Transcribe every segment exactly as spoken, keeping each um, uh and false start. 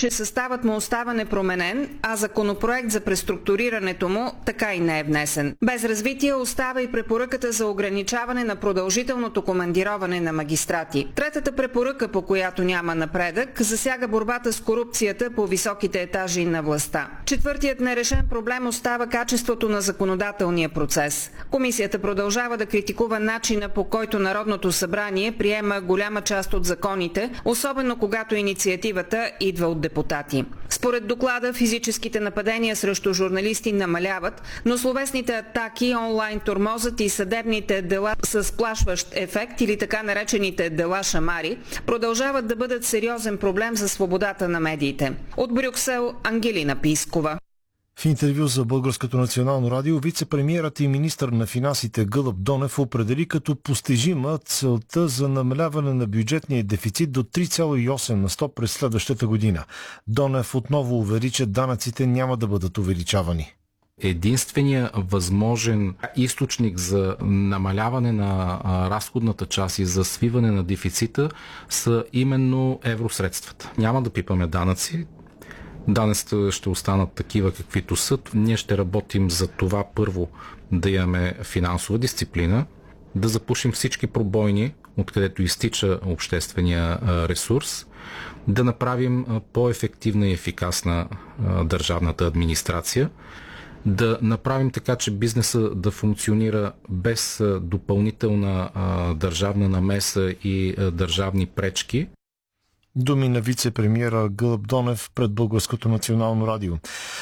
че съставът му остава непроменен, а законопроект за преструктурирането му така и не е внесен. Без развитие остава и препоръката за ограничаване на продължителното командироване на магистрати. Третата препоръка, по която няма напредък, засяга борбата с корупцията по високите етажи на властта. Четвъртият нерешен проблем остава качеството на законодателния процес. Комисията продължава да критикува начина, по който Народното събрание приема голяма част от законите, особено когато инициативата идва от депутати. Според доклада, физическите нападения срещу журналисти намаляват, но словесните атаки, онлайн тормозът и съдебните дела с сплашващ ефект или така наречените дела шамари продължават да бъдат сериозен проблем за свободата на медиите. От Брюксел, Ангелина Пискова. В интервю за Българското национално радио вице-премиерът и министър на финансите Гълъб Донев определи като постижима целта за намаляване на бюджетния дефицит до три цяло и осем на сто през следващата година. Донев отново увери, че данъците няма да бъдат увеличавани. Единственият възможен източник за намаляване на разходната част и за свиване на дефицита са именно евросредствата. Няма да пипаме данъци. Данъците ще останат такива, каквито са. Ние ще работим за това първо да имаме финансова дисциплина, да запушим всички пробойни, откъдето изтича обществения ресурс, да направим по-ефективна и ефикасна държавната администрация, да направим така, че бизнеса да функционира без допълнителна държавна намеса и държавни пречки. Думи на вице-премиера Гълъб Донев пред Българското национално радио.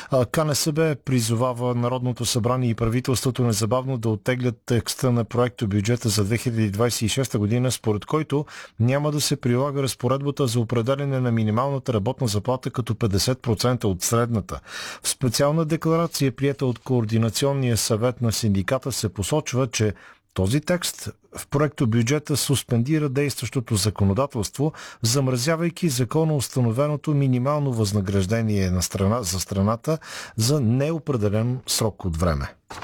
КНСБ призовава Народното събрание и правителството незабавно да оттеглят текста на проекто бюджета за две хиляди двадесет и шеста година, според който няма да се прилага разпоредбата за определяне на минималната работна заплата като петдесет процента от средната. В специална декларация, приета от Координационния съвет на синдиката, се посочва, че този текст в проекто бюджета суспендира действащото законодателство, замразявайки законоустановеното минимално възнаграждение на страна, за страната за неопределен срок от време.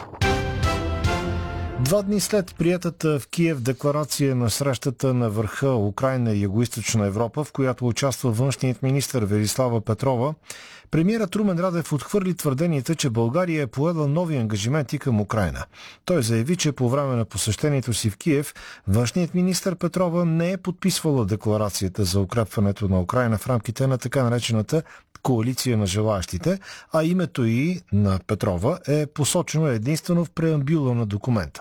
Два дни след приетата в Киев декларация на срещата на върха Украйна и Югоизточна Европа, в която участва външният министър Велислава Петрова, премиерът Румен Радев отхвърли твърденията, че България е поела нови ангажименти към Украйна. Той заяви, че по време на посещението си в Киев, външният министър Петрова не е подписвала декларацията за укрепването на Украйна в рамките на така наречената коалиция на желаящите, а името и на Петрова е посочено единствено в преамбюла на документа.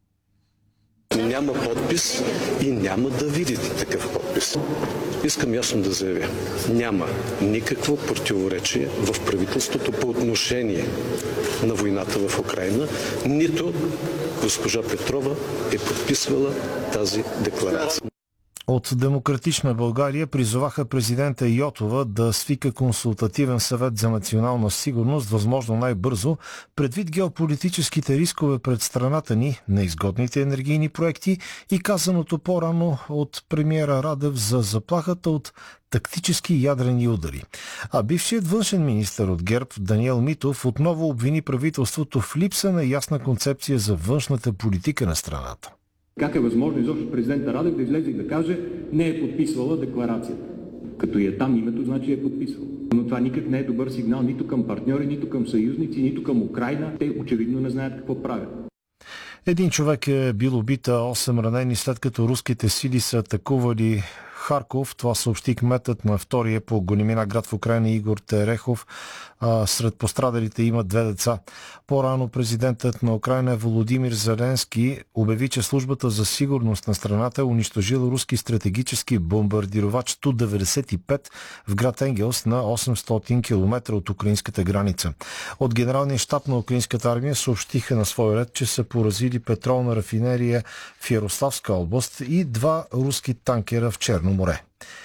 Няма подпис и няма да видите такъв подпис. Искам ясно да заявя. Няма никакво противоречие в правителството по отношение на войната в Украйна, нито госпожа Петрова е подписвала тази декларация. От Демократична България призоваха президента Йотова да свика консултативен съвет за национална сигурност възможно най-бързо, предвид геополитическите рискове пред страната ни, неизгодните енергийни проекти и казаното по-рано от премиера Радев за заплахата от тактически ядрени удари. А бившият външен министър от ГЕРБ Даниел Митов отново обвини правителството в липса на ясна концепция за външната политика на страната. Как е възможно изобщо президента Радев да излезе и да каже, не е подписвала декларацията? Като и е там името, значи е подписвала. Но това никак не е добър сигнал нито към партньори, нито към съюзници, нито към Украйна. Те очевидно не знаят какво правят. Един човек е бил убит, а осем ранени, след като руските сили са атакували Харков. Това съобщи кметът на втория по големина град в Украйна Игор Терехов. А, сред пострадалите има две деца. По-рано президентът на Украйна Володимир Зеленски обяви, че службата за сигурност на страната е унищожила руски стратегически бомбардировач Ту деветдесет и пет в град Енгелс на осемстотин километра от украинската граница. От генералния щаб на украинската армия съобщиха на свой ред, че са поразили петролна рафинерия в Ярославска област и два руски танкера в Черно море.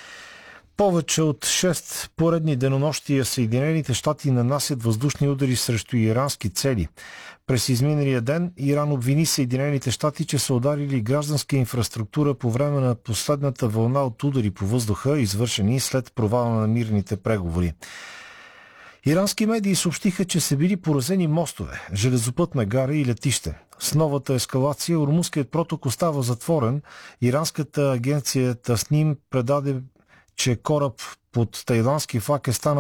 Повече от шест поредни денонощия Съединените щати нанасят въздушни удари срещу ирански цели. През изминалия ден Иран обвини Съединените щати, че са ударили гражданска инфраструктура по време на последната вълна от удари по въздуха, извършени след провала на мирните преговори. Ирански медии съобщиха, че са били поразени мостове, железопътна гара и летище. С новата ескалация Ормузският проток остава затворен. Иранската агенция Тасним предаде, че кораб под тайландски флаг е станал